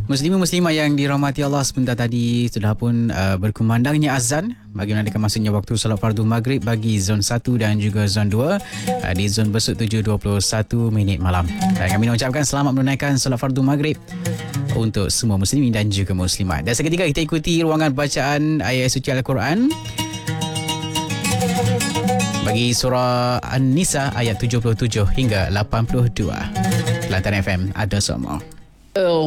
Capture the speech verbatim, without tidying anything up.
Muslimin muslimat yang dirahmati Allah, sebentar tadi sudah pun uh, berkumandangnya azan bagi menandakan masuknya waktu solat fardu maghrib bagi zon satu dan juga zon dua. Uh, di zon Besut tujuh dua puluh satu minit malam. Dan kami mengucapkan selamat menunaikan solat fardu maghrib untuk semua muslimin dan juga muslimat. Dan seketika kita ikuti ruangan bacaan ayat suci Al-Quran bagi surah An-Nisa ayat tujuh puluh tujuh hingga lapan puluh dua. Kelantan F M ada semua.